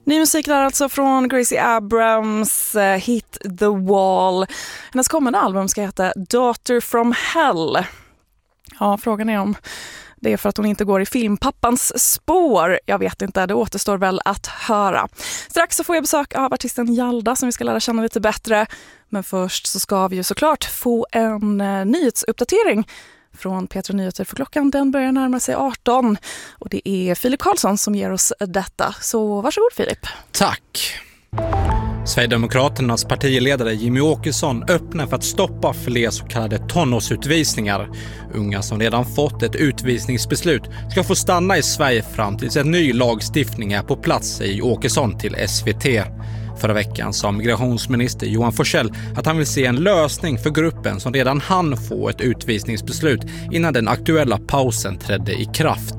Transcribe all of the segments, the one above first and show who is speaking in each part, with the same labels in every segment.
Speaker 1: Ny musik där alltså från Gracie Abrams hit The Wall. Hennes kommande album ska heta Daughter from Hell. Ja, frågan är om det är för att hon inte går i filmpappans spår. Jag vet inte, det återstår väl att höra. Strax så får jag besök av artisten Hjalda som vi ska lära känna lite bättre. Men först så ska vi ju såklart få en nyhetsuppdatering från P3 Nyheter, för klockan den börjar närma sig 18 och det är Filip Karlsson som ger oss detta. Så varsågod Filip.
Speaker 2: Tack. Sverigedemokraternas partiledare Jimmy Åkesson öppnar för att stoppa fler så kallade tonårsutvisningar. Unga som redan fått ett utvisningsbeslut ska få stanna i Sverige fram tills en ny lagstiftning är på plats, säger Åkesson till SVT. Förra veckan sa migrationsminister Johan Forssell att han vill se en lösning för gruppen som redan hann få ett utvisningsbeslut innan den aktuella pausen trädde i kraft.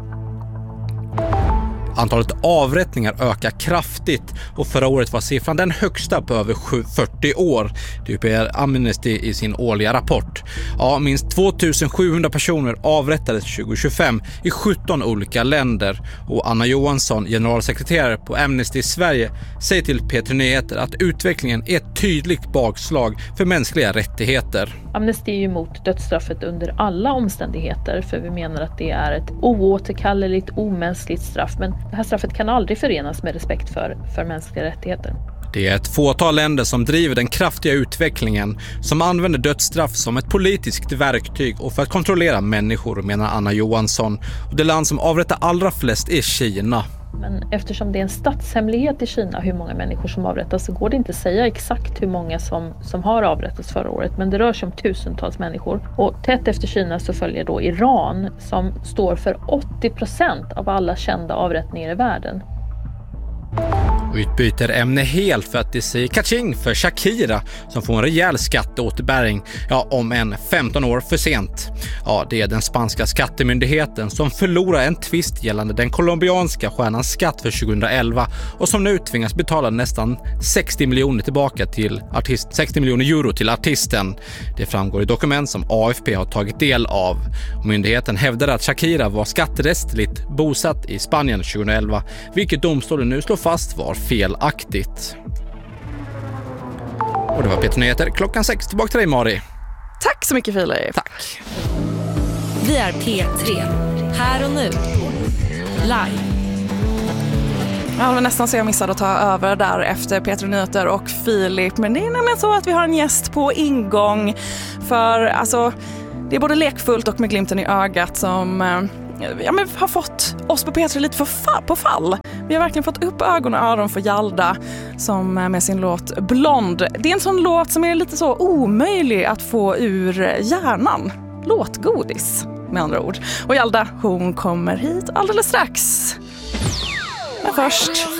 Speaker 2: Antalet avrättningar ökar kraftigt och förra året var siffran den högsta på över 40 år. Det uppger Amnesty i sin årliga rapport. Ja, minst 2700 personer avrättades 2025 i 17 olika länder. Och Anna Johansson, generalsekreterare på Amnesty i Sverige, säger till P3 Nyheter att utvecklingen är ett tydligt bakslag för mänskliga rättigheter.
Speaker 3: Amnesty är ju emot dödsstraffet under alla omständigheter, för vi menar att det är ett oåterkalleligt, omänskligt straff. Men det här straffet kan aldrig förenas med respekt för mänskliga rättigheter.
Speaker 2: Det är ett fåtal länder som driver den kraftiga utvecklingen, som använder dödsstraff som ett politiskt verktyg och för att kontrollera människor, menar Anna Johansson. Och det land som avrättar allra flest är Kina.
Speaker 3: Men eftersom det är en statshemlighet i Kina hur många människor som avrättas, så går det inte att säga exakt hur många som har avrättats förra året. Men det rör sig om tusentals människor. Och tätt efter Kina så följer då Iran, som står för 80% av alla kända avrättningar i världen.
Speaker 2: Och utbyter ämne helt för att det säger kaching för Shakira som får en rejäl skatteåterbäring, om en 15 år för sent. Ja, det är den spanska skattemyndigheten som förlorar en tvist gällande den colombianska stjärnans skatt för 2011 och som nu tvingas betala nästan 60 miljoner euro till artisten. Det framgår i dokument som AFP har tagit del av. Och myndigheten hävdar att Shakira var skatterättsligt bosatt i Spanien 2011, vilket domstolen nu slår fast var felaktigt. Och det var P3 Nyheter klockan 6. Tillbaka till dig, Mari.
Speaker 1: Tack så mycket Filip.
Speaker 2: Tack.
Speaker 4: Vi är P3. Här och nu. Live.
Speaker 1: Ja, det var nästan så jag missade att ta över där efter P3 Nyheter och Filip. Men det är nämligen så att vi har en gäst på ingång. För alltså, det är både lekfullt och med glimten i ögat som har fått oss på P3 lite på fall. Vi har verkligen fått upp ögon och öron för Hjalda som med sin låt Blond. Det är en sån låt som är lite så omöjlig att få ur hjärnan. Låtgodis med andra ord. Och Hjalda, hon kommer hit alldeles strax. Men först